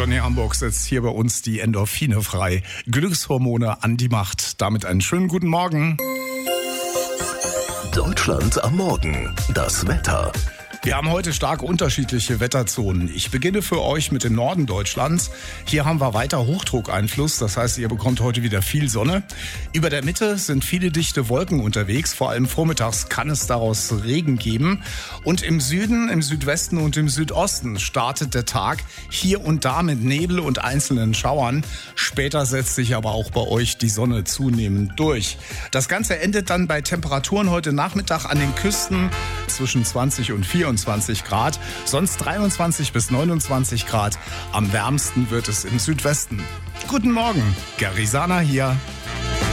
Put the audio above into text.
Johnny Hamburg setzt hier bei uns die Endorphine frei. Glückshormone an die Macht. Damit einen schönen guten Morgen. Deutschland am Morgen. Das Wetter. Wir haben heute stark unterschiedliche Wetterzonen. Ich beginne für euch mit dem Norden Deutschlands. Hier haben wir weiter Hochdruckeinfluss, das heißt, ihr bekommt heute wieder viel Sonne. Über der Mitte sind viele dichte Wolken unterwegs, vor allem vormittags kann es daraus Regen geben. Und im Süden, im Südwesten und im Südosten startet der Tag hier und da mit Nebel und einzelnen Schauern. Später setzt sich aber auch bei euch die Sonne zunehmend durch. Das Ganze endet dann bei Temperaturen heute Nachmittag an den Küsten zwischen 20 und 24 Grad, sonst 23 bis 29 Grad. Am wärmsten wird es im Südwesten. Guten Morgen, Garisana hier.